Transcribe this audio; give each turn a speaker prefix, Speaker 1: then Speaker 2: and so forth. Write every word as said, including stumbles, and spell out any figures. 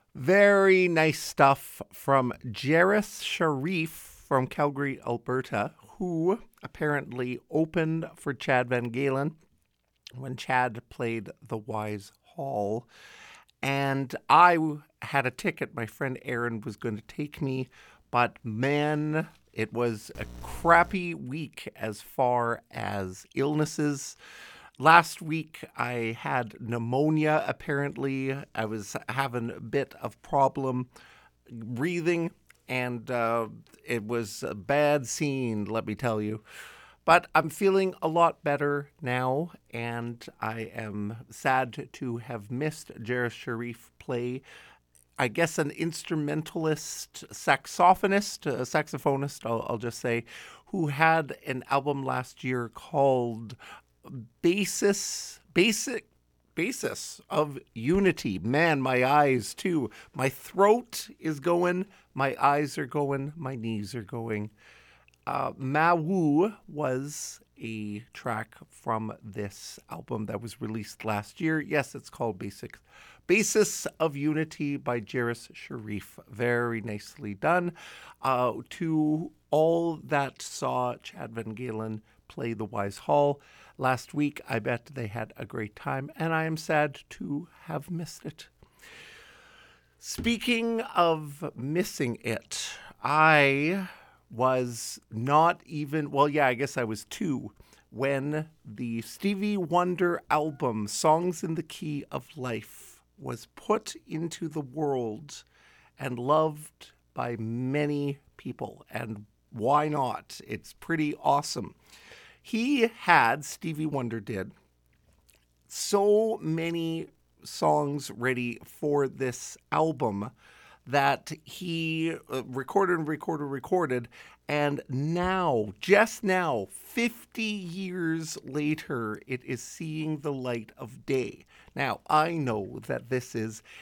Speaker 1: Very nice stuff from Jairus Sharif from Calgary, Alberta, who apparently opened for Chad Van Galen when Chad played the Wise Hall. And I had a ticket. My friend Aaron was going to take me, but man, it was a crappy week as far as illnesses. Last week I had pneumonia, apparently. I was having a bit of problem breathing, and uh, it was a bad scene, let me tell you. But I'm feeling a lot better now, and I am sad to have missed Jairus Sharif play. I guess an instrumentalist, saxophonist, a saxophonist, I'll, I'll just say, who had an album last year called Basis, Basic Basis of Unity. Man, my eyes too. My throat is going, my eyes are going, my knees are going. Uh, Ma Wu was a track from this album that was released last year. Yes, it's called Basic Basis of Unity by Jairus Sharif. Very nicely done. Uh, to all that saw Chad Van Galen play the Wise Hall last week, I bet they had a great time, and I am sad to have missed it. Speaking of missing it, I was not even, well, yeah, I guess I was two when the Stevie Wonder album, Songs in the Key of Life, was put into the world and loved by many people. And why not? It's pretty awesome. He had, Stevie Wonder did, so many songs ready for this album that he uh, recorded and recorded and recorded. And now, just now, fifty years later, it is seeing the light of day. Now, I know that this is